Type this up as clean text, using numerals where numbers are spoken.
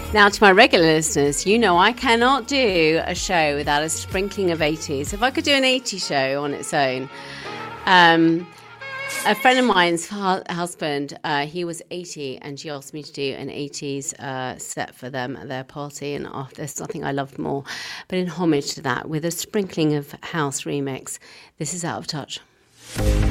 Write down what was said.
Now, to my regular listeners, you know I cannot do a show without a sprinkling of 80s. If I could do an 80s show on its own. A friend of mine's husband, he was 80, and she asked me to do an 80s set for them at their party. And there's nothing I loved more. But in homage to that, with a sprinkling of house remix, this is Out of Touch.